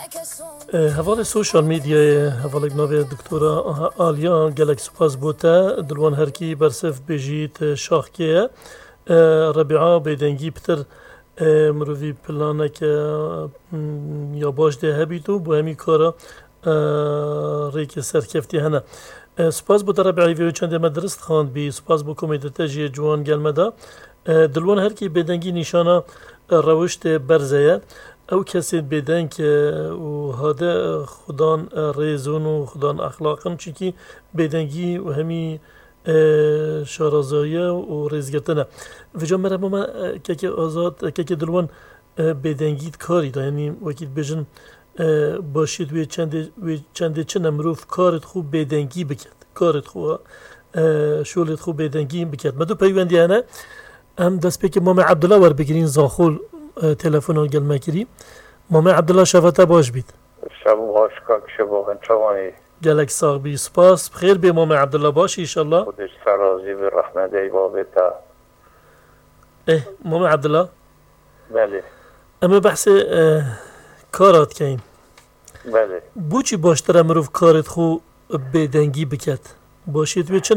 حواله سوشال میدیا حواله نوی دکتورا آلیا گلک سپاس بوده دلوان هرکی برسف بجیت شاخکیه ربیعا بیدنگی پتر مروی پلانه که یا باش ده هبیتو بو همی کارا ریک سرکفتی هنه سپاس بوده ربیعی ویو چند مدرست خواند بی سپاس بو کمیته جی جوان گلمده دلوان هرکی بیدنگی نشانه روشت برزه او کسی بدن که و هاده خدان ریزون و خدان اخلاقن چونکی بدنگی و همی شارازایه و ریزگرتنه و جا مرا ما که آزاد که دلوان بدنگیت کاری دا یعنی وقتی بجن باشید و چند نمروف کارت خوب بدنگی بکرد کارت خوب شغلت خوب بدنگی بکرد مدو پیوندی هنه هم دست پیک مام عبدالله ور بگیرین زاخول تلفن رو گل مکری مام عبدالله شفته باش بید شب باش که شباهن چوانی گلک ساق بی سپاس بخیر بی مام عبدالله باش ایشالله خودش سرازی به رحمت ای بابتا مام عبدالله بله اما بحث کارات کهین بله بو چی باشتر امروف کارت خو بدنگی بکت باشید و چه